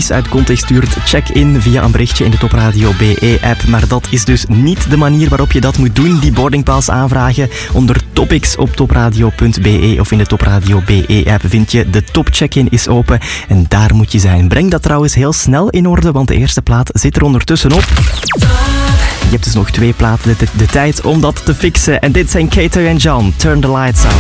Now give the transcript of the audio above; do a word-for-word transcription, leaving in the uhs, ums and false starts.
vies uit context stuurt, check in via een berichtje in de Top Radio B E-app. Maar dat is dus niet de manier waarop je dat moet doen. Die boardingpass aanvragen onder topics op topradio punt b e of in de Top Radio B E-app vind je de top check-in is open en daar moet je zijn. Breng dat trouwens heel snel in orde, want de eerste plaat zit er ondertussen op. Je hebt dus nog twee platen de, de tijd om dat te fixen. En dit zijn Kater en John. Turn the lights out.